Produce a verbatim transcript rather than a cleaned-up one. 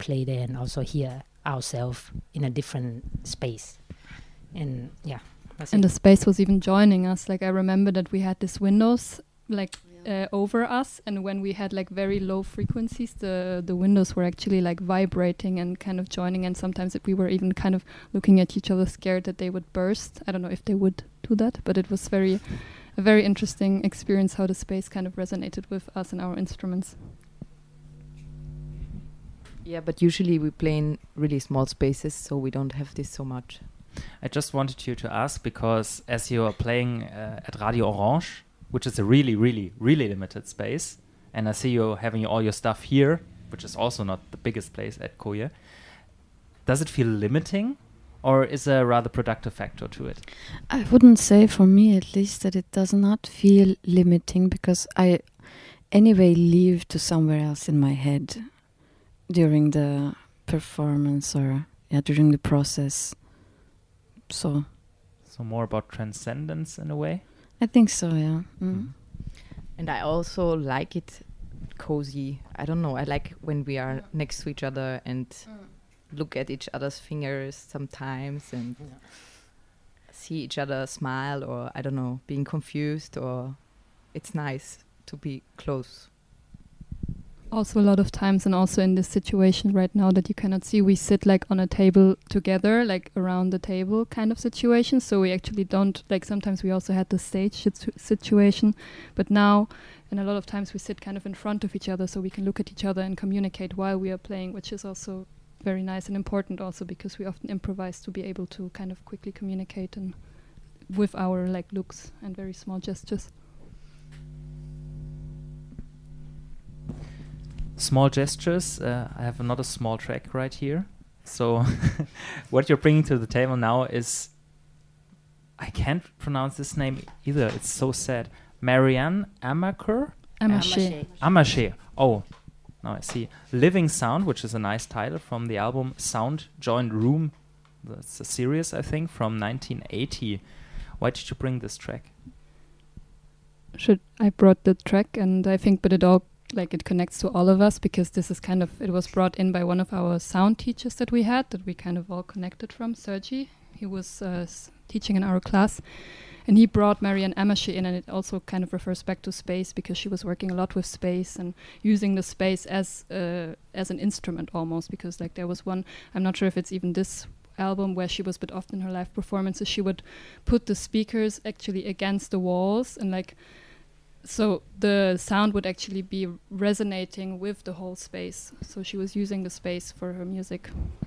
play there and also hear ourselves in a different space. And yeah, that's And it. the space was even joining us. Like I remember that we had these windows like uh, over us, and when we had like very low frequencies, the the windows were actually like vibrating and kind of joining, and sometimes it, we were even kind of looking at each other scared that they would burst. I don't know if they would do that, but it was very a very interesting experience how the space kind of resonated with us and our instruments. Yeah, but usually we play in really small spaces, so we don't have this so much. I just wanted you to ask because as you are playing uh, at Radio Orange, which is a really, really, really limited space, and I see you having all your stuff here, which is also not the biggest place at Koje. Does it feel limiting, or is there a rather productive factor to it? I wouldn't say, for me at least, that it does not feel limiting, because I anyway leave to somewhere else in my head during the performance or yeah, during the process. So, So more about transcendence in a way? I think so, yeah. Mm. Mm. And I also like it cozy. I don't know. I like when we are next to each other and look at each other's fingers sometimes and see each other smile, or I don't know, being confused, or it's nice to be close. Also a lot of times, and also in this situation right now that you cannot see, we sit like on a table together, like around the table kind of situation. So we actually don't, like sometimes we also had the stage situ- situation, but now, and a lot of times we sit kind of in front of each other so we can look at each other and communicate while we are playing, which is also very nice and important also because we often improvise to be able to kind of quickly communicate and with our like looks and very small gestures. Small gestures. Uh, I have another small track right here. So what you're bringing to the table now is, I can't pronounce this name either. It's so sad. Marianne Amaker? Amaché. Amaché. Oh, now I see. Living Sound, which is a nice title from the album Sound Joined Room. That's a series, I think, from nineteen eighty. Why did you bring this track? Should I brought the track, and I think, but it all like it connects to all of us because this is kind of, it was brought in by one of our sound teachers that we had that we kind of all connected from, Sergi. He was uh, s- teaching in our class, and he brought Marianne Amaché in, and it also kind of refers back to space because she was working a lot with space and using the space as uh, as an instrument almost, because like there was one, I'm not sure if it's even this album where she was, but often in her live performances she would put the speakers actually against the walls, and like so the sound would actually be resonating with the whole space. So she was using the space for her music.